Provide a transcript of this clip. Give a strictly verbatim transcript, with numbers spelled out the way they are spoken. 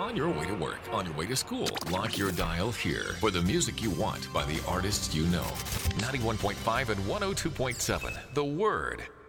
On your way to work, on your way to school, lock your dial here for the music you want by the artists you know. ninety-one point five and one oh two point seven, The Word.